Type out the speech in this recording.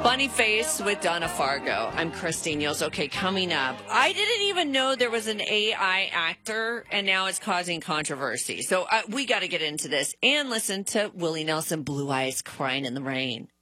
Funny Face with Donna Fargo. I'm Christine Yos. Okay, coming up. I didn't even know there was an AI actor, and now it's causing controversy. So we got to get into this and listen to Willie Nelson, Blue Eyes Crying in the Rain.